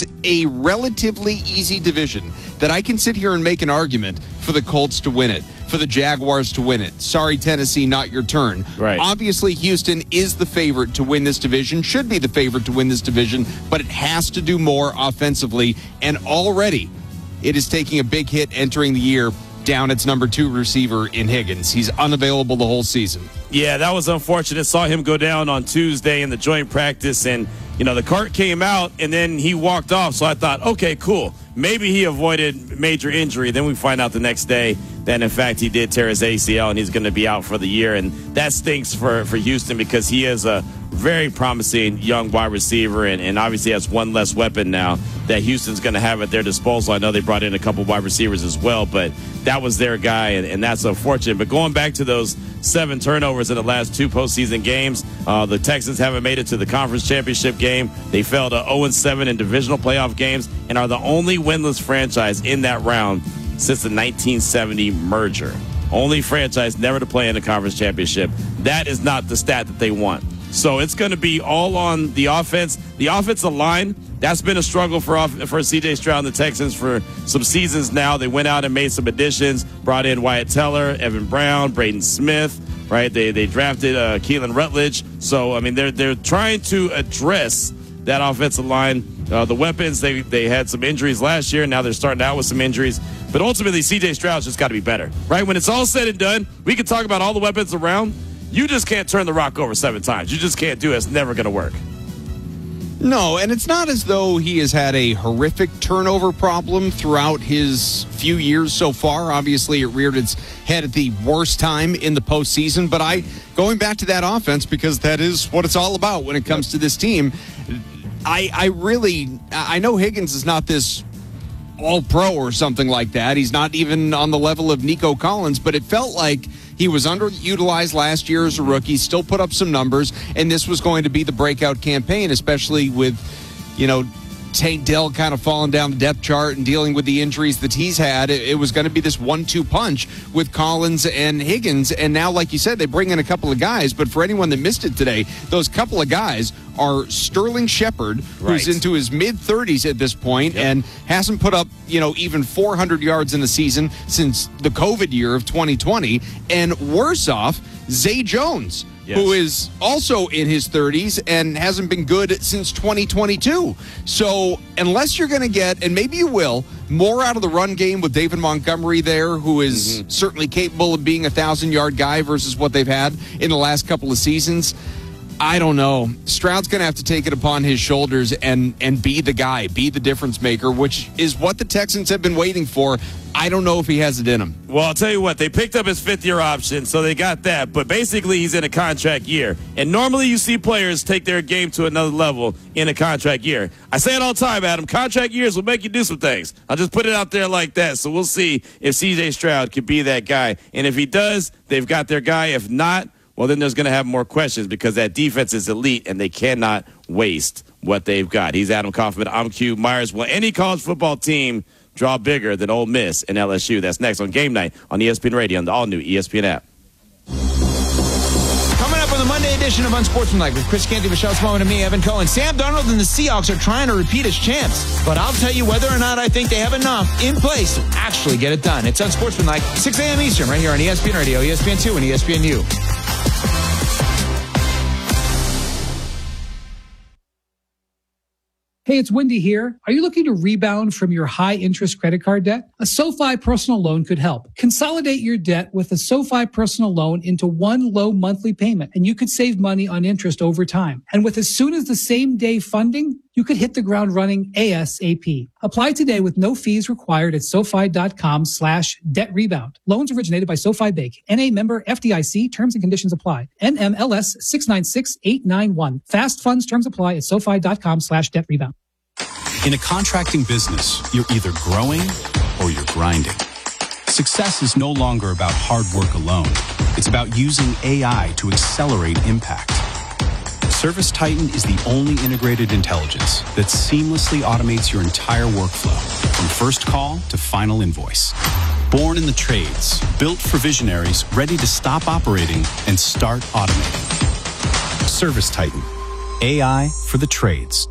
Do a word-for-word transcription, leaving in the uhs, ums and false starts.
is a relatively easy division that I can sit here and make an argument for the Colts to win it, for the Jaguars to win it. Sorry, Tennessee, not your turn. Right. Obviously, Houston is the favorite to win this division, should be the favorite to win this division, but it has to do more offensively, and already it is taking a big hit entering the year down its number two receiver in Higgins. He's unavailable the whole season. Yeah, that was unfortunate. Saw him go down on Tuesday in the joint practice, and, you know, the cart came out, and then he walked off. So I thought, okay, cool. Maybe he avoided major injury. Then we find out the next day that, in fact, he did tear his A C L, and he's going to be out for the year. And that stinks for, for Houston because he is a very promising young wide receiver, and, and obviously has one less weapon now that Houston's going to have at their disposal. I know they brought in a couple wide receivers as well, but that was their guy, and, and that's unfortunate. But going back to those seven turnovers in the last two postseason games, uh, the Texans haven't made it to the conference championship game. They fell to oh and seven in divisional playoff games and are the only winless franchise in that round since the nineteen seventy merger. Only franchise never to play in the conference championship. That is not the stat that they want. So it's going to be all on the offense. The offensive line, that's been a struggle for for C J Stroud and the Texans for some seasons now. They went out and made some additions, brought in Wyatt Teller, Evan Brown, Braden Smith, right? They they drafted uh, Keelan Rutledge. So, I mean, they're they're trying to address that offensive line. Uh, the weapons, they they had some injuries last year. Now they're starting out with some injuries. But ultimately, C J Stroud's just got to be better, right? When it's all said and done, we can talk about all the weapons around. You just can't turn the rock over seven times. You just can't do it. It's never going to work. No, and it's not as though he has had a horrific turnover problem throughout his few years so far. Obviously, it reared its head at the worst time in the postseason. But I, going back to that offense, because that is what it's all about when it comes yep. to this team, I, I really, I know Higgins is not this all-pro or something like that. He's not even on the level of Nico Collins, but it felt like he was underutilized last year as a rookie, still put up some numbers, and this was going to be the breakout campaign, especially with, you know, Tank Dell kind of falling down the depth chart and dealing with the injuries that he's had. It, it was going to be this one two punch with Collins and Higgins, and now, like you said, they bring in a couple of guys, but for anyone that missed it today, those couple of guys are Sterling Shepard, who's right. into his mid-thirties at this point, yep. and hasn't put up, you know, even four hundred yards in the season since the COVID year of twenty twenty, and worse off, Zay Jones, yes. who is also in his thirties and hasn't been good since twenty twenty-two. So unless you're going to get, and maybe you will, more out of the run game with David Montgomery there, who is mm-hmm. certainly capable of being a thousand-yard guy versus what they've had in the last couple of seasons, I don't know. Stroud's going to have to take it upon his shoulders and, and be the guy, be the difference maker, which is what the Texans have been waiting for. I don't know if he has it in him. Well, I'll tell you what, they picked up his fifth-year option, so they got that. But basically, he's in a contract year. And normally you see players take their game to another level in a contract year. I say it all the time, Adam. Contract years will make you do some things. I'll just put it out there like that. So we'll see if C J Stroud can be that guy. And if he does, they've got their guy. If not, well, then there's going to have more questions because that defense is elite and they cannot waste what they've got. He's Adam Kaufman. I'm Q Myers. Will any college football team draw bigger than Ole Miss and L S U? That's next on Game Night on E S P N Radio and the all-new E S P N app. Coming up on the Monday edition of Unsportsmanlike with Chris Canty, Michelle Smallman, and me, Evan Cohen. Sam Darnold and the Seahawks are trying to repeat as champs, but I'll tell you whether or not I think they have enough in place to actually get it done. It's Unsportsmanlike, six a.m. Eastern, right here on E S P N Radio, E S P N two, and E S P N U. Hey, it's Wendy here. Are you looking to rebound from your high-interest credit card debt? A SoFi personal loan could help. Consolidate your debt with a SoFi personal loan into one low monthly payment, and you could save money on interest over time. And with as soon as the same day funding, you could hit the ground running ASAP. Apply today with no fees required at SoFi.com slash debt rebound. Loans originated by SoFi Bank. N A member F D I C. Terms and conditions apply. N M L S six nine six eight nine one. Fast funds terms apply at SoFi.com slash debt rebound. In a contracting business, you're either growing or you're grinding. Success is no longer about hard work alone. It's about using A I to accelerate impact. Service Titan is the only integrated intelligence that seamlessly automates your entire workflow, from first call to final invoice. Born in the trades, built for visionaries ready to stop operating and start automating. Service Titan, A I for the trades.